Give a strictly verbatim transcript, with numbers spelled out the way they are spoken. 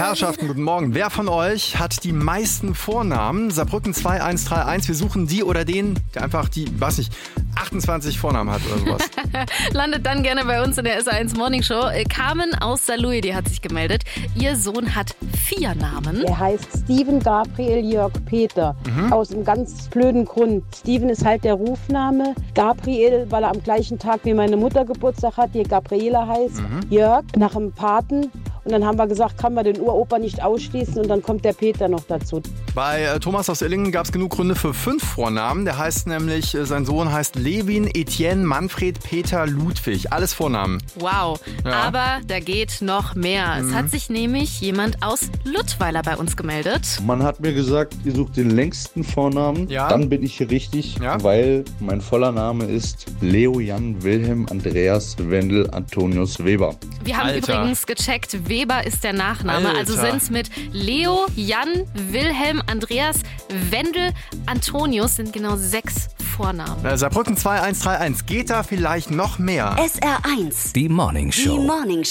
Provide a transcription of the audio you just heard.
Herrschaften, guten Morgen. Wer von euch hat die meisten Vornamen? Saarbrücken zwei eins drei eins. Wir suchen die oder den, der einfach die, weiß nicht, achtundzwanzig Vornamen hat oder sowas. Landet dann gerne bei uns in der S A eins Morning Show. Carmen aus Saarlouis, die hat sich gemeldet. Ihr Sohn hat vier Namen. Er heißt Steven Gabriel Jörg Peter. Mhm. Aus einem ganz blöden Grund. Steven ist halt der Rufname. Gabriel, weil er am gleichen Tag wie meine Mutter Geburtstag hat, die Gabriela heißt. Mhm. Jörg, nach dem Paten. Und dann haben wir gesagt, kann man den Uropa nicht ausschließen und dann kommt der Peter noch dazu. Bei äh, Thomas aus Illingen gab es genug Gründe für fünf Vornamen. Der heißt nämlich, äh, sein Sohn heißt Levin, Etienne, Manfred, Peter, Ludwig. Alles Vornamen. Wow, ja. Aber da geht noch mehr. Mhm. Es hat sich nämlich jemand aus Luttweiler bei uns gemeldet. Man hat mir gesagt, ihr sucht den längsten Vornamen. Ja. Dann bin ich hier richtig, ja. weil mein voller Name ist Leo Jan Wilhelm Andreas Wendel Antonius Weber. Wir haben Alter. übrigens gecheckt, Weber ist der Nachname. Alter. Also sind es mit Leo, Jan, Wilhelm, Andreas, Wendel, Antonius sind genau sechs Vornamen. Äh, Saarbrücken zwei eins drei eins. Geht da vielleicht noch mehr? S R eins. Die Morning Show. Die Morning Show.